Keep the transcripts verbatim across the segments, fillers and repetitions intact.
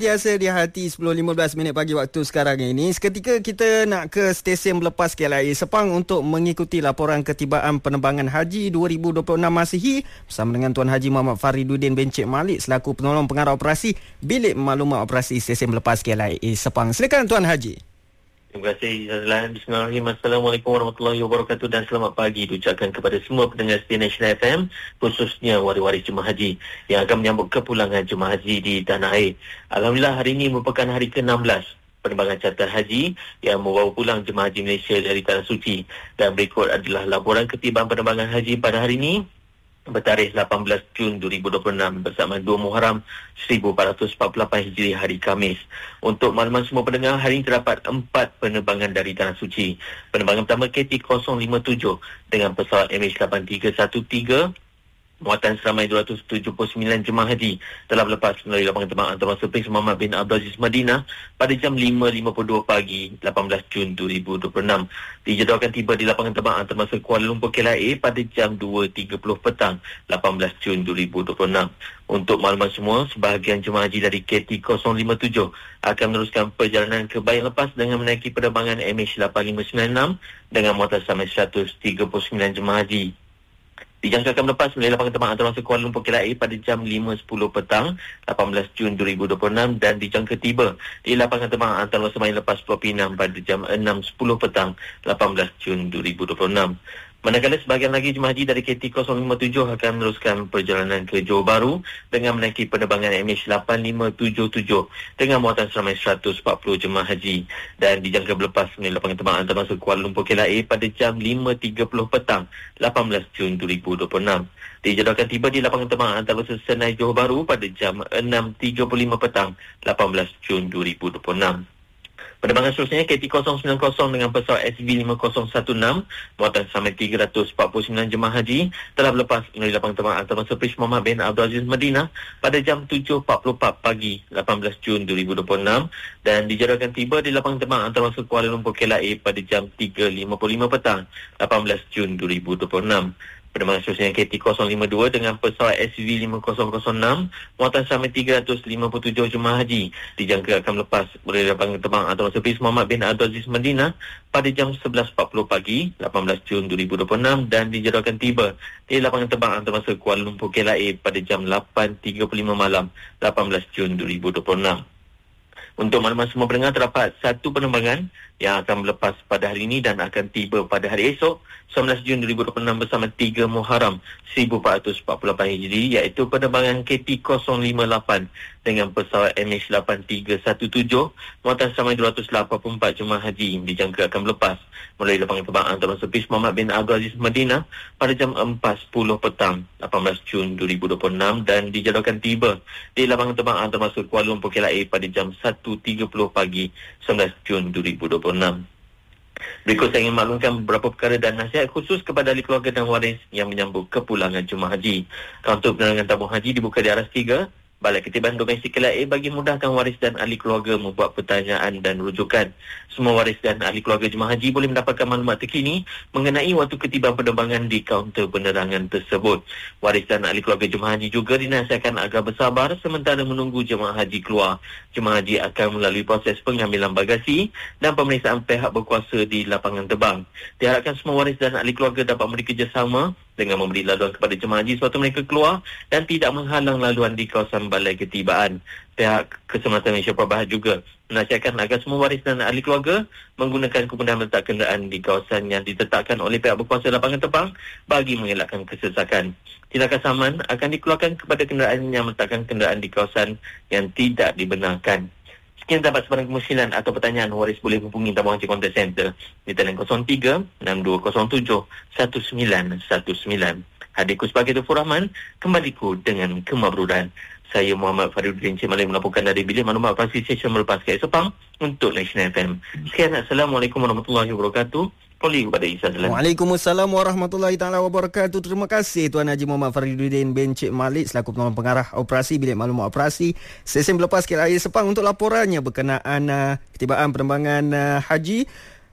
Biasa di hati sepuluh lima belas minit pagi waktu sekarang ini. Seketika kita nak ke stesen melepas K L I A Sepang untuk mengikuti laporan ketibaan penerbangan haji dua ribu dua puluh enam Masihi bersama dengan Tuan Haji Muhammad Fariduddin Bencik Malik selaku penolong pengarah operasi Bilik Maklumat Operasi Stesen Melepas K L I A Sepang. Silakan Tuan Haji. Terima kasih Azlan. Bismillahirrahmanirrahim. Assalamualaikum warahmatullahi wabarakatuh dan selamat pagi diucapkan kepada semua pendengar setia Nasional F M, khususnya waris-waris jemaah haji yang akan menyambut kepulangan jemaah haji di tanah air. Alhamdulillah, hari ini merupakan hari ke enam belas penerbangan charter haji yang membawa pulang jemaah haji Malaysia dari Tanah Suci, dan berikut adalah laporan ketibaan penerbangan haji pada hari ini bertarikh lapan belas Jun dua ribu dua puluh enam bersamaan dua Muharram seribu empat ratus empat puluh lapan Hijri, hari Khamis. Untuk makluman semua pendengar, hari ini terdapat empat penerbangan dari Tanah Suci. Penerbangan pertama K T kosong lima tujuh dengan pesawat M H lapan tiga satu tiga, muatan seramai dua ratus tujuh puluh sembilan jemaah haji telah berlepas melalui lapangan terbang antarabangsa Prince Muhammad bin Abdul Aziz Madinah pada jam lima lima puluh dua pagi lapan belas Jun dua ribu dua puluh enam. Dijadualkan tiba di lapangan terbang antarabangsa Kuala Lumpur K L I A pada jam dua tiga puluh petang lapan belas Jun dua ribu dua puluh enam. Untuk makluman semua, sebahagian jemaah haji dari K T kosong lima tujuh akan meneruskan perjalanan ke Bayan Lepas dengan menaiki penerbangan M H lapan lima sembilan enam dengan muatan seramai seratus tiga puluh sembilan jemaah haji. Dijangkakan melepas melalui lapangan terbang antarabangsa Kuala Lumpur K L I A pada jam lima sepuluh petang lapan belas Jun dua ribu dua puluh enam dan dijangka tiba di lapangan terbang antarabangsa Main Lepas Pulau Pinang pada jam enam sepuluh petang lapan belas Jun dua ribu dua puluh enam. Manakala sebahagian lagi jemaah haji dari K T kosong lima tujuh akan meneruskan perjalanan ke Johor Bahru dengan menaiki penerbangan M H lapan lima tujuh tujuh dengan muatan seramai seratus empat puluh jemaah haji, dan dijangka berlepas melalui lapangan terbang antarabangsa Kuala Lumpur K L I A pada jam lima tiga puluh petang lapan belas Jun dua ribu dua puluh enam. Dijadualkan tiba di lapangan terbang antarabangsa Senai Johor Bahru pada jam enam tiga puluh lima petang lapan belas Jun dua ribu dua puluh enam. Penerbangan seterusnya K T kosong sembilan kosong dengan pesawat S V lima kosong satu enam muatan seramai tiga ratus empat puluh sembilan jemaah haji telah berlepas melalui lapangan terbang antarabangsa Prince Muhammad bin Abdul Aziz Madinah pada jam tujuh empat puluh empat pagi lapan belas Jun dua ribu dua puluh enam dan dijadualkan tiba di lapangan terbang antarabangsa Kuala Lumpur K L I A pada jam tiga lima puluh lima petang lapan belas Jun dua ribu dua puluh enam. Penerbangan seterusnya K T kosong lima dua dengan pesawat S V lima kosong kosong enam muatan seramai tiga ratus lima puluh tujuh jemaah haji dijangka akan melepas melalui lapangan terbang antarabangsa Prince Muhammad bin Abdul Aziz Madinah pada jam sebelas empat puluh pagi lapan belas Jun dua ribu dua puluh enam dan dijadualkan tiba di lapangan terbang antarabangsa Kuala Lumpur K L I A pada jam lapan tiga puluh lima malam lapan belas Jun dua ribu dua puluh enam. Untuk makluman semua pendengar, terdapat satu penerbangan yang akan melepas pada hari ini dan akan tiba pada hari esok sembilan belas Jun dua ribu dua puluh enam bersama tiga Muharram seribu empat ratus empat puluh lapan Hijri, iaitu penerbangan K T kosong lima lapan dengan pesawat M H lapan tiga satu tujuh muatan seramai dua ratus lapan puluh empat jemaah haji dijangka akan melepas melalui lapangan terbang antarabangsa Prince Muhammad bin Abdul Aziz Madinah pada jam empat sepuluh petang lapan belas Jun dua ribu dua puluh enam dan dijadualkan tiba di lapangan terbang antarabangsa Kuala Lumpur K L I A pada jam satu tiga puluh pagi sembilan belas Jun dua ribu dua puluh enam. Berikut saya ingin maklumkan beberapa perkara dan nasihat khusus kepada ahli keluarga dan waris yang menyambut kepulangan jemaah haji. Kaunter penerangan tabung haji dibuka di aras tiga Balai Ketibaan Domestik K L I A bagi mudahkan waris dan ahli keluarga membuat pertanyaan dan rujukan. Semua waris dan ahli keluarga jemaah haji boleh mendapatkan maklumat terkini mengenai waktu ketibaan penerbangan di kaunter penerangan tersebut. Waris dan ahli keluarga jemaah haji juga dinasihatkan agar bersabar sementara menunggu jemaah haji keluar. Jemaah haji akan melalui proses pengambilan bagasi dan pemeriksaan pihak berkuasa di lapangan terbang. Diharapkan semua waris dan ahli keluarga dapat bekerjasama dengan memberi laluan kepada jemaah haji sewaktu mereka keluar dan tidak menghalang laluan di kawasan balai ketibaan. Pihak Keselamatan Malaysia Perbahat juga menasihatkan agar semua waris dan ahli keluarga menggunakan kemudahan meletak kenderaan di kawasan yang ditetapkan oleh pihak berkuasa lapangan terbang bagi mengelakkan kesesakan. Tindakan saman akan dikeluarkan kepada kenderaan yang meletakkan kenderaan di kawasan yang tidak dibenarkan. Sekian dapat sebarang kemusilan atau pertanyaan, waris boleh hubungi Tabung Haji Contact Center di talian kosong tiga enam dua kosong tujuh satu sembilan satu sembilan. Hadirku sebagai Tufur Rahman, kembaliku dengan kemabruran. Saya Muhammad Fariduddin Bencik Malik melaporkan dari Bilik Maklumat Operasi Stesen Melepas K L I A Sepang untuk Nasional F M. Sekian, Assalamualaikum warahmatullahi wabarakatuh. Kembali kepada Isa Zalan. Waalaikumsalam warahmatullahi taala wabarakatuh. Terima kasih Tuan Haji Muhammad Fariduddin Bencik Malik selaku penolong pengarah operasi Bilik Maklumat Operasi Stesen Melepas K L I A Sepang untuk laporannya berkenaan uh, ketibaan penerbangan uh, haji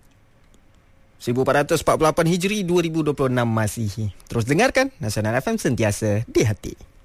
seribu empat ratus empat puluh lapan Hijri dua ribu dua puluh enam Masihi. Terus dengarkan Nasional F M, sentiasa di hati.